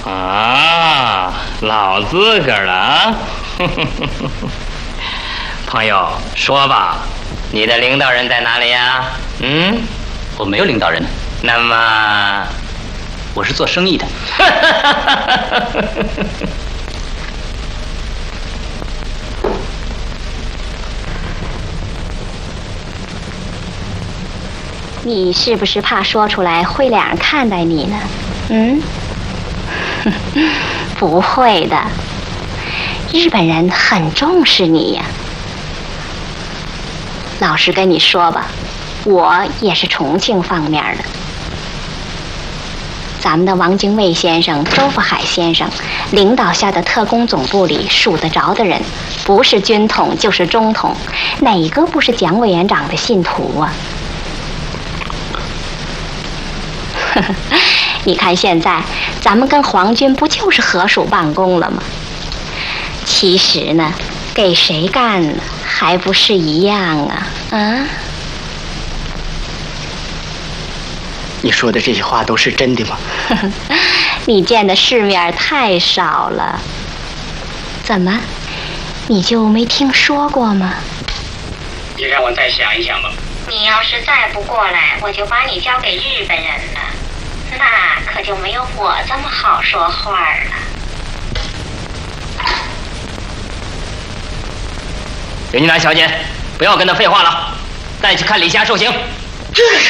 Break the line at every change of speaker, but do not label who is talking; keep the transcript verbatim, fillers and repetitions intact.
啊，老自个儿了啊！朋友，说吧，你的领导人在哪里呀？嗯，
我没有领导人。
那么，
我是做生意的。
你是不是怕说出来会两人看待你呢？嗯，不会的，日本人很重视你呀。老实跟你说吧，我也是重庆方面的。咱们的王精卫先生、周福海先生领导下的特工总部里数得着的人，不是军统就是中统，哪个不是蒋委员长的信徒啊？你看现在咱们跟皇军不就是合署办公了吗？其实呢，给谁干呢还不是一样啊？啊？
你说的这些话都是真的吗？
你见的世面太少了。怎么，你就没听说过吗？
你让我再想一想吧。
你要是再不过来，我就把你交给日本人了，那可就没有我这么好说话了。
任金兰小姐，不要跟他废话了，带去看李霞受刑。